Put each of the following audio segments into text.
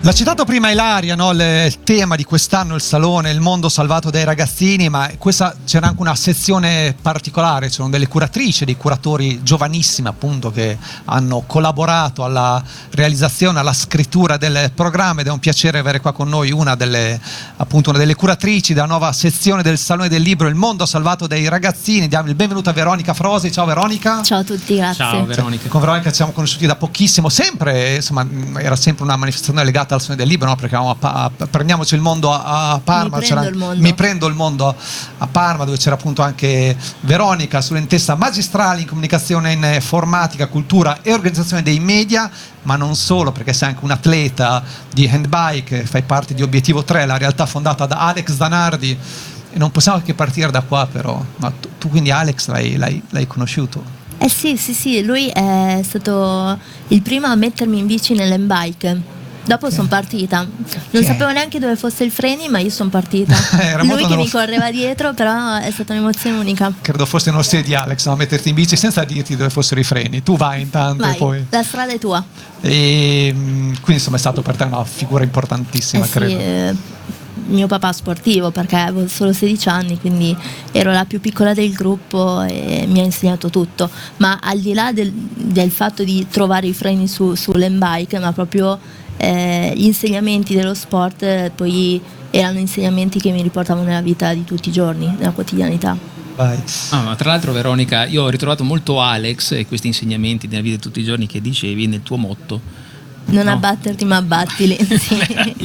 L'ha citato prima Ilaria, no? Il tema di quest'anno, il salone, il mondo salvato dai ragazzini, ma questa c'era anche una sezione particolare, c'erano delle curatrici, dei curatori giovanissimi appunto che hanno collaborato alla realizzazione, alla scrittura del programma, ed è un piacere avere qua con noi una delle curatrici della nuova sezione del Salone del Libro, il mondo salvato dai ragazzini. Diamo il benvenuto a Veronica Frosi. Ciao Veronica. Ciao a tutti, grazie. Ciao Veronica. Con Veronica ci siamo conosciuti da pochissimo, sempre, insomma, era sempre una manifestazione legata al Salone del Libro, no? Perché prendiamoci il mondo a Parma, Mi prendo il mondo a Parma, dove c'era appunto anche Veronica, studentessa magistrale in comunicazione in informatica, cultura e organizzazione dei media, ma non solo, perché sei anche un atleta di handbike, fai parte di Obiettivo 3, la realtà fondata da Alex Zanardi, e non possiamo che partire da qua però. Ma tu quindi Alex l'hai conosciuto? Sì, lui è stato il primo a mettermi in bici nell'handbike. Dopo sono partita, non sapevo neanche dove fosse il freni, ma io sono partita. Lui che mi correva dietro, però è stata un'emozione unica. Credo fosse uno stile di Alex, no? Metterti in bici senza dirti dove fossero i freni. Tu vai intanto. Vai, e poi la strada è tua. E quindi insomma è stato per te una figura importantissima, credo. Mio papà sportivo, perché avevo solo 16 anni, quindi ero la più piccola del gruppo e mi ha insegnato tutto. Ma al di là del fatto di trovare i freni sull'handbike, ma proprio gli insegnamenti dello sport poi erano insegnamenti che mi riportavano nella vita di tutti i giorni, nella quotidianità. Vai. Ma tra l'altro Veronica, io ho ritrovato molto Alex e questi insegnamenti nella vita di tutti i giorni che dicevi nel tuo motto. Non abbatterti ma abbattili. Sì.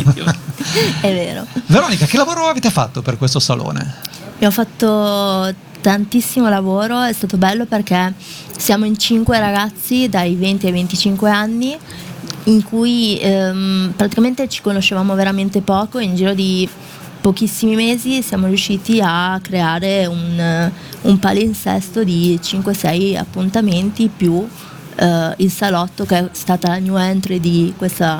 È vero. Veronica, che lavoro avete fatto per questo salone? Ho fatto tantissimo lavoro, è stato bello perché siamo in 5 ragazzi dai 20 ai 25 anni, in cui praticamente ci conoscevamo veramente poco, e in giro di pochissimi mesi siamo riusciti a creare un palinsesto di 5-6 appuntamenti più il salotto, che è stata la new entry di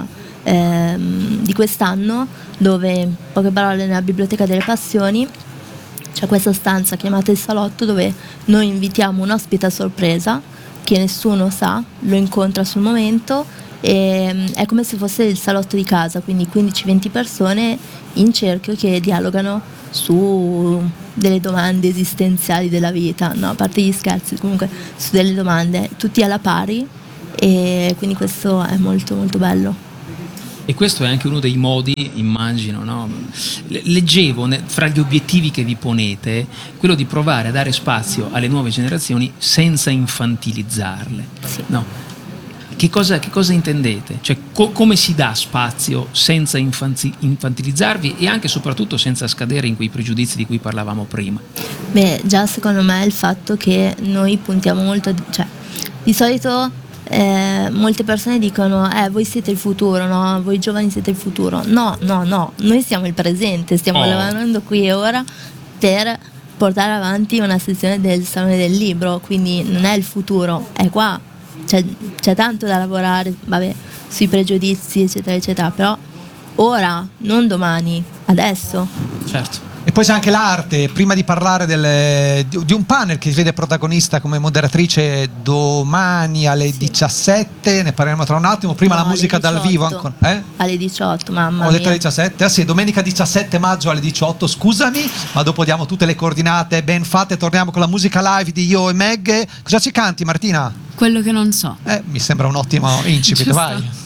quest'anno, dove, in poche parole, nella Biblioteca delle Passioni c'è questa stanza chiamata il salotto, dove noi invitiamo un ospite a sorpresa che nessuno sa, lo incontra sul momento, e è come se fosse il salotto di casa, quindi 15-20 persone in cerchio che dialogano su delle domande esistenziali della vita, no, a parte gli scherzi, comunque su delle domande, tutti alla pari, e quindi questo è molto molto bello. E questo è anche uno dei modi, immagino, no? Leggevo fra gli obiettivi che vi ponete quello di provare a dare spazio alle nuove generazioni senza infantilizzarle. Sì. No? Che cosa intendete? Cioè, come si dà spazio senza infantilizzarvi e anche e soprattutto senza scadere in quei pregiudizi di cui parlavamo prima? Beh, già secondo me il fatto che noi puntiamo molto, cioè di solito molte persone dicono voi siete il futuro, no? Voi giovani siete il futuro. No, noi siamo il presente, stiamo lavorando qui e ora per portare avanti una sezione del Salone del Libro, quindi non è il futuro, è qua. C'è tanto da lavorare, sui pregiudizi eccetera eccetera, però ora, non domani, adesso. Certo. E poi c'è anche l'arte. Prima di parlare di un panel che vede protagonista come moderatrice domani alle 17, ne parleremo tra un attimo. Prima la musica dal vivo ancora. Alle 18, mamma Ho detto mia. alle 17? Sì, domenica 17 maggio alle 18, scusami, ma dopo diamo tutte le coordinate ben fatte. Torniamo con la musica live di Io e Meg. Cosa ci canti, Martina? Quello che non so. Mi sembra un ottimo incipit, vai.